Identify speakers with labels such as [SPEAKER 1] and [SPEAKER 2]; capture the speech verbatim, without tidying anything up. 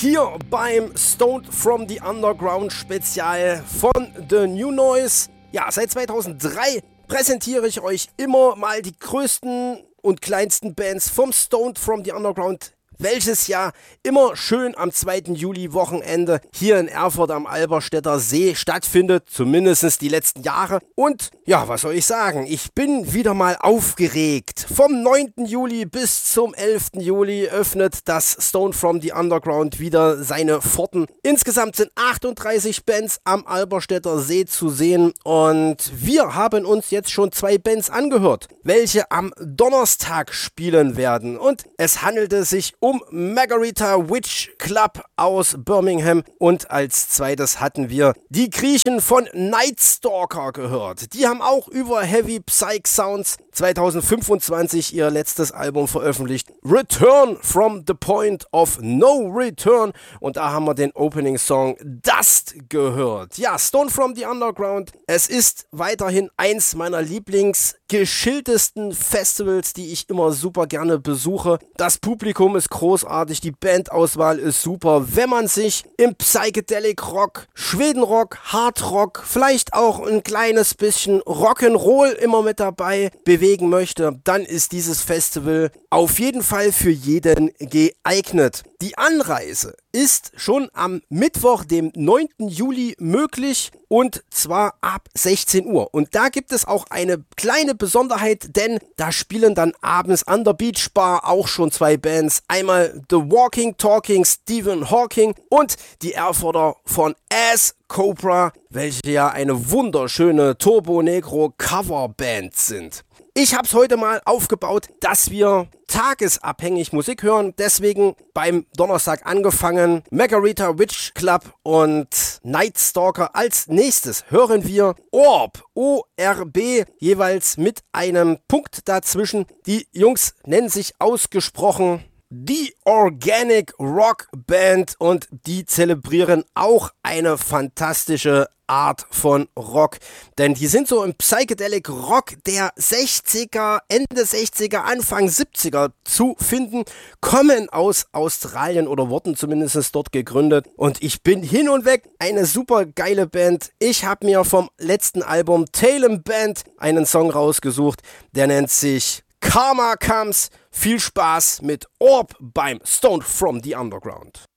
[SPEAKER 1] hier beim Stoned from the Underground Spezial von The New Noise. Ja, seit zweitausenddrei präsentiere ich euch immer mal die größten und kleinsten Bands vom Stoned from the Underground, welches ja immer schön am zweiten Juli-Wochenende hier in Erfurt am Alberstädter See stattfindet, zumindest die letzten Jahre. Und ja, was soll ich sagen, ich bin wieder mal aufgeregt. Vom neunten Juli bis zum elften Juli öffnet das Stoned from the Underground wieder seine Pforten. Insgesamt sind achtunddreißig Bands am Alberstädter See zu sehen und wir haben uns jetzt schon zwei Bands angehört, welche am Donnerstag spielen werden. Und es handelte sich um Margarita Witch Club aus Birmingham und als zweites hatten wir die Griechen von Nightstalker gehört. Die haben auch über Heavy Psych Sounds zweitausendfünfundzwanzig ihr letztes Album veröffentlicht, Return from the Point of No Return, und da haben wir den Opening Song Dust gehört. Ja, Stoned from the Underground, es ist weiterhin eins meiner lieblingsgeschiltesten Festivals, die ich immer super gerne besuche. Das Publikum ist großartig, die Bandauswahl ist super. Wenn man sich im Psychedelic Rock, Schwedenrock, Hardrock, vielleicht auch ein kleines bisschen Rock'n'Roll immer mit dabei bewegen möchte, dann ist dieses Festival auf jeden Fall für jeden geeignet. Die Anreise ist schon am Mittwoch, dem neunten Juli möglich, und zwar ab sechzehn Uhr. Und da gibt es auch eine kleine Besonderheit, denn da spielen dann abends an der Beach Bar auch schon zwei Bands. Einmal The Walking Talking Stephen Hawking und die Erfurter von Ass Cobra, welche ja eine wunderschöne Turbo Negro Coverband sind. Ich habe es heute mal aufgebaut, dass wir tagesabhängig Musik hören, deswegen beim Donnerstag angefangen, Margarita Witch Club und Nightstalker. Als nächstes hören wir Orb, O R B, jeweils mit einem Punkt dazwischen. Die Jungs nennen sich ausgesprochen die Organic Rock Band und die zelebrieren auch eine fantastische Art von Rock, denn die sind so im Psychedelic Rock der sechziger, Ende sechziger, Anfang siebziger zu finden, kommen aus Australien oder wurden zumindest dort gegründet und ich bin hin und weg, eine super geile Band. Ich habe mir vom letzten Album Talem Band einen Song rausgesucht, der nennt sich Karma Comes. Viel Spaß mit Orb beim Stoned from the Underground.